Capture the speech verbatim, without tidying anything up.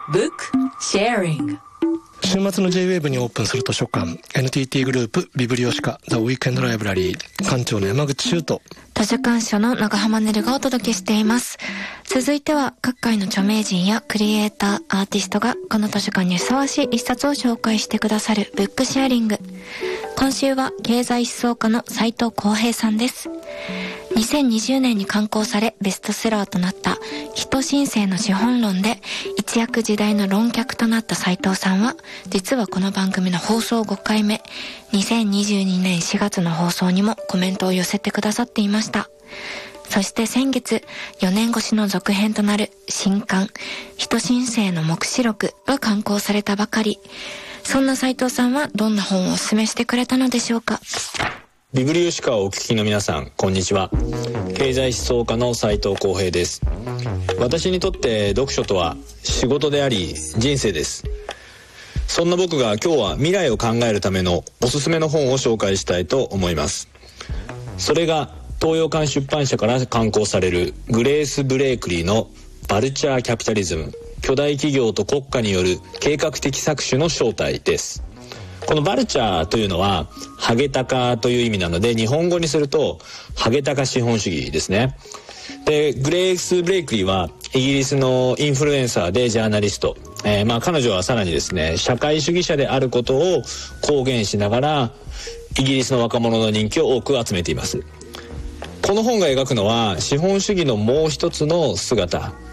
Book Sharing。 週末の J-ウェーブ にオープンする図書館 エヌティーティー グループビブリオシカ The Weekend Library 館長の山口修斗、 図書館主の長浜ねるがお届けしています。続いては各界の著名人やクリエイター、アーティストがこの図書館にふさわしい一冊を紹介してくださるブックシェアリング。今週は経済思想家の斉藤浩平さんです。にせんにじゅうねんに刊行されベストセラーとなった人新世の資本論で一躍時代の論客となった斉藤さんは、実はこの番組の放送ごかいめ、にせんにじゅうにねんしがつの放送にもコメントを寄せてくださっていました。そして先月、よねんごしの続編となる新刊人新世の目視録が刊行されたばかり。そんな斉藤さんはどんな本をお勧めしてくれたのでしょうか。 ビブリオシカをお聞きの皆さん、こんにちは。経済思想家の斉藤浩平です。私にとって読書とは仕事であり人生です。そんな僕が今日は未来を考えるためのおすすめの本を紹介したいと思います。それが東洋館出版社から刊行されるグレース・ブレイクリーのバルチャー・キャピタリズム、巨大企業と国家による計画的搾取の正体です。このバルチャーというのはハゲタカという意味なので、日本語にするとハゲタカ資本主義ですね。で、グレース・ブレイクリーはイギリスのインフルエンサーでジャーナリスト、えー、まあ彼女はさらにですね、社会主義者であることを公言しながらイギリスの若者の人気を多く集めています。この本が描くのは資本主義のもう一つの姿、